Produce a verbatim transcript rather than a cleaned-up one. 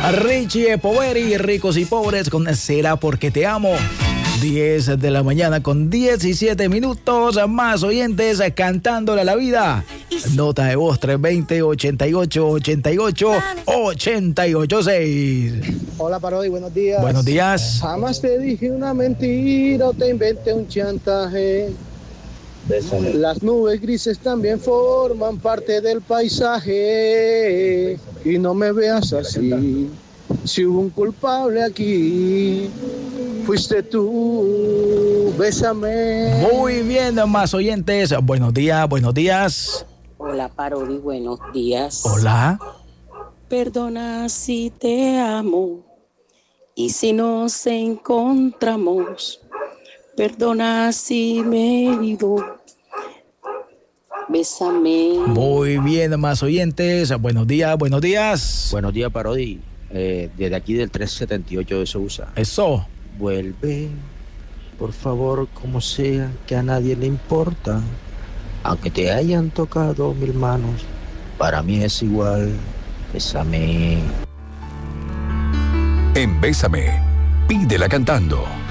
Richie Poveri, Ricos y Pobres con Será Porque Te Amo. diez de la mañana con diecisiete minutos, más oyentes cantándole a la vida. Nota de voz tres dos cero, ochenta y ocho, ochenta y ocho, ochenta y ocho seis. Hola Parodi, buenos días. Buenos días. Jamás te dije una mentira o te inventé un chantaje. Bésame. Las nubes grises también forman parte del paisaje. Y no me veas así. Si hubo un culpable aquí, fuiste tú, bésame. Muy bien, más oyentes. Buenos días, buenos días. Hola, Parodi, buenos días. Hola. Perdona si te amo y si nos encontramos. Perdona si me he herido. Bésame. Muy bien, más oyentes. Buenos días, buenos días. Buenos días, Parodi. Eh, desde aquí del trescientos setenta y ocho de Sousa. Eso. Vuelve, por favor, como sea, que a nadie le importa. Aunque te hayan tocado mil manos, para mí es igual. Bésame. En Bésame, pídela cantando.